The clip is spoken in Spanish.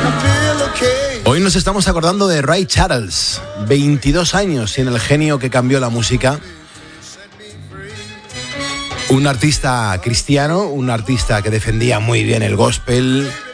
Hoy nos estamos acordando de Ray Charles, 22 años sin el genio que cambió la música. Un artista cristiano, un artista que defendía muy bien el gospel,